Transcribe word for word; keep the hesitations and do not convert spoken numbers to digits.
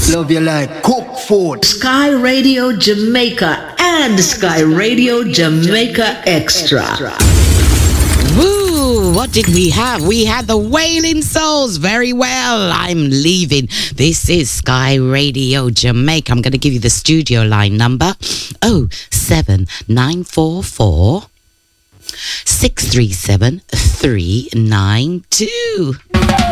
Love you like cook food. Sky Radio Jamaica and Sky Radio Jamaica Extra. Woo! What did we have? We had the Wailing Souls. Very well. I'm leaving. This is Sky Radio Jamaica. I'm going to give you the studio line number. oh seven nine four four six three seven three nine two.